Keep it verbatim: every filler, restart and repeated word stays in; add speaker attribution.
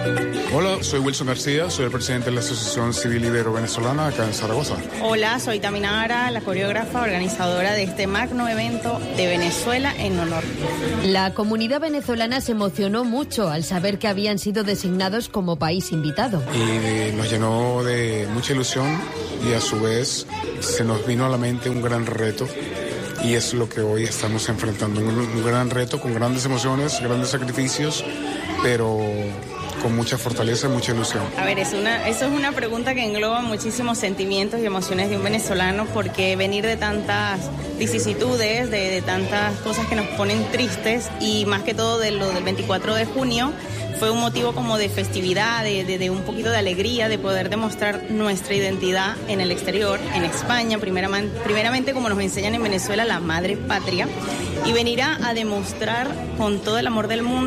Speaker 1: Hola, soy Wilson García, soy el presidente de la Asociación Civil Ibero-Venezolana acá en Zaragoza.
Speaker 2: Hola, soy Tamina Ara, la coreógrafa organizadora de este magno evento de Venezuela en honor.
Speaker 3: La comunidad venezolana se emocionó mucho al saber que habían sido designados como país invitado.
Speaker 1: Y nos llenó de mucha ilusión y a su vez se nos vino a la mente un gran reto. Y es lo que hoy estamos enfrentando, un, un gran reto con grandes emociones, grandes sacrificios, pero con mucha fortaleza y mucha ilusión.
Speaker 2: A ver, es una, eso es una pregunta que engloba muchísimos sentimientos y emociones de un venezolano, porque venir de tantas vicisitudes, de, de tantas cosas que nos ponen tristes, y más que todo de lo del veinticuatro de junio, fue un motivo como de festividad, de, de, de un poquito de alegría, de poder demostrar nuestra identidad en el exterior, en España, primeramente, primeramente como nos enseñan en Venezuela, la madre patria, y venir a, a demostrar con todo el amor del mundo